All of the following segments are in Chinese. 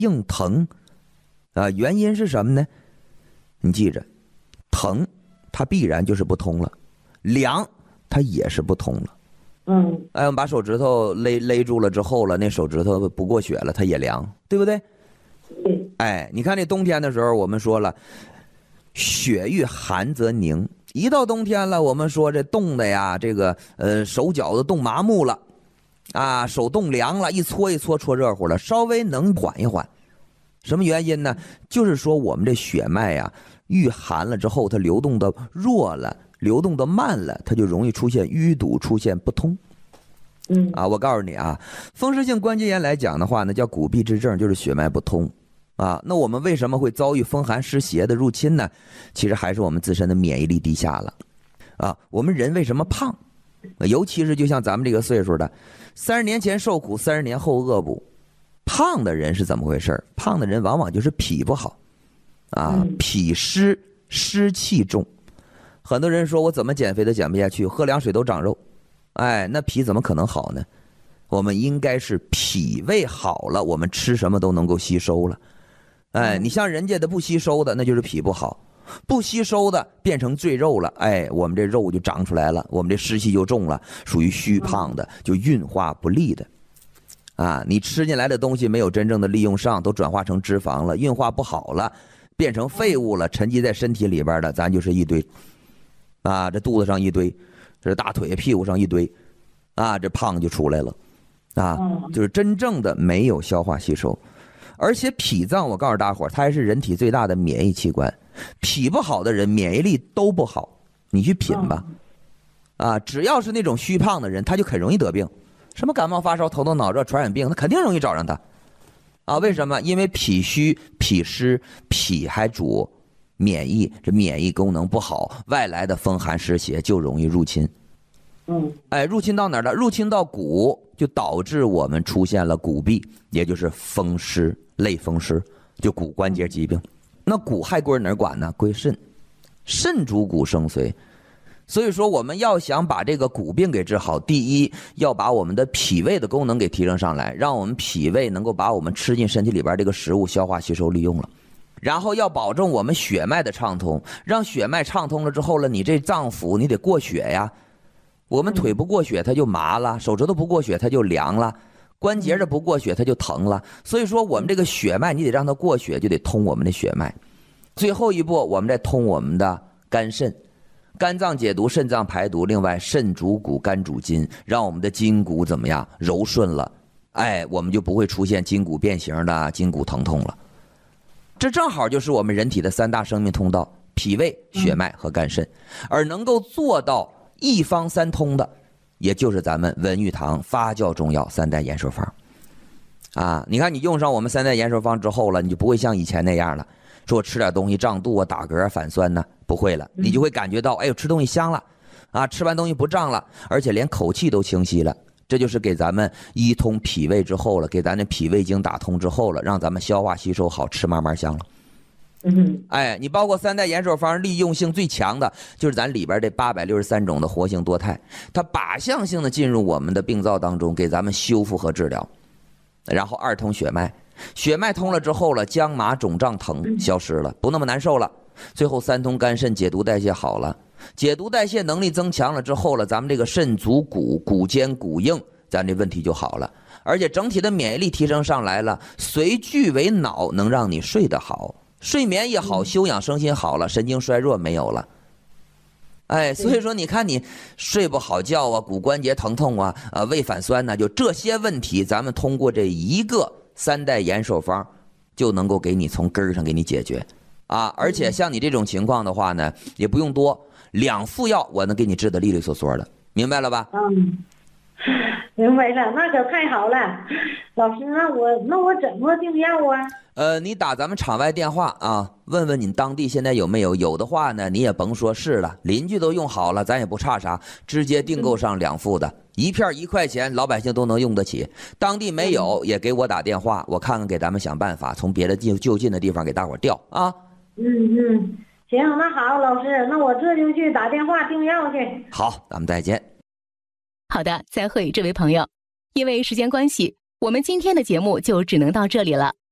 硬疼啊，原因是什么呢？你记着，疼它必然就是不通了，凉它也是不通了。我们把手指头勒住了之后了，那手指头不过血了，它也凉，对不对？你看这冬天的时候，我们说了，血遇寒则凝。一到冬天了，我们说这冻的呀，这个手脚都冻麻木了，啊，手冻凉了，一搓一搓搓热乎了，稍微能缓一缓。什么原因呢？就是说我们这血脉呀，遇寒了之后，它流动的弱了，流动的慢了，它就容易出现淤堵，出现不通。我告诉你啊，风湿性关节炎来讲的话呢，叫骨痹之症，就是血脉不通。那我们为什么会遭遇风寒湿邪的入侵呢？其实还是我们自身的免疫力低下了。我们人为什么胖？尤其是就像咱们这个岁数的，30年前受苦，30年后恶补。胖的人是怎么回事？胖的人往往就是脾不好脾湿，湿气重。很多人说我怎么减肥都减不下去，喝凉水都长肉。那脾怎么可能好呢？我们应该是脾胃好了，我们吃什么都能够吸收了。你像人家的不吸收的，那就是脾不好，不吸收的变成赘肉了，我们这肉就长出来了，我们这湿气就重了，属于虚胖的，就运化不利的。你吃进来的东西没有真正的利用上，都转化成脂肪了，运化不好了，变成废物了，沉积在身体里边的，咱就是一堆这肚子上一堆，这大腿屁股上一堆这胖就出来了就是真正的没有消化吸收。而且脾脏，我告诉大伙儿，它还是人体最大的免疫器官，脾不好的人免疫力都不好，你去品吧只要是那种虚胖的人，他就很容易得病，什么感冒发烧头痛脑热传染病，他肯定容易找上他为什么？因为脾虚脾湿，脾还主免疫，这免疫功能不好，外来的风寒湿邪就容易入侵。入侵到哪儿了？入侵到骨，就导致我们出现了骨痹，也就是风湿，类风湿，就骨关节疾病。那骨还归哪儿管呢？归肾，肾主骨生髓。所以说我们要想把这个骨病给治好，第一要把我们的脾胃的功能给提升上来，让我们脾胃能够把我们吃进身体里边这个食物消化吸收利用了。然后要保证我们血脉的畅通，让血脉畅通了之后了，你这脏腑你得过血呀。我们腿不过血它就麻了，手指头不过血它就凉了，关节的不过血它就疼了。所以说我们这个血脉你得让它过血，就得通我们的血脉。最后一步我们再通我们的肝肾，肝脏解毒，肾脏排毒，另外肾主骨，肝主筋，让我们的筋骨怎么样柔顺了，我们就不会出现筋骨变形的筋骨疼痛了。这正好就是我们人体的3大生命通道，脾胃、血脉和肝肾。而能够做到一方三通的，也就是咱们文玉堂发酵中药3代延寿方你看你用上我们3代延寿方之后了，你就不会像以前那样了，说我吃点东西胀肚打嗝反酸呢，不会了，你就会感觉到吃东西香了吃完东西不胀了，而且连口气都清晰了。这就是给咱们一通脾胃之后了，给咱的脾胃经打通之后了，让咱们消化吸收好，吃慢慢香了。你包括3代延寿方利用性最强的就是咱里边这863种的活性多肽，它靶向性的进入我们的病灶当中，给咱们修复和治疗。然后2通血脉，血脉通了之后了，僵麻肿胀疼消失了，不那么难受了。最后3通肝肾，解毒代谢好了，解毒代谢能力增强了之后了，咱们这个肾主骨，骨坚骨硬，咱这问题就好了。而且整体的免疫力提升上来了，随聚为脑，能让你睡得好，睡眠也好，休养生息好了，神经衰弱没有了。所以说你看你睡不好觉骨关节疼痛胃反酸就这些问题，咱们通过这一个3代延寿方就能够给你从根儿上给你解决而且像你这种情况的话呢，也不用多，2副药我能给你治得利利索索的，明白了吧？ 明白了，那可太好了。老师，那我怎么订药你打咱们场外电话问问你当地现在有没有，有的话呢，你也甭说是了，邻居都用好了，咱也不差啥，直接订购上2副的，一片1块钱，老百姓都能用得起。当地没有，也给我打电话，我看看给咱们想办法，从别的就近的地方给大伙调行，那好，老师，那我这就去打电话订药去。 好，咱们再见。 好的，再会，这位朋友。因为时间关系，我们今天的节目就只能到这里了。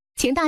请大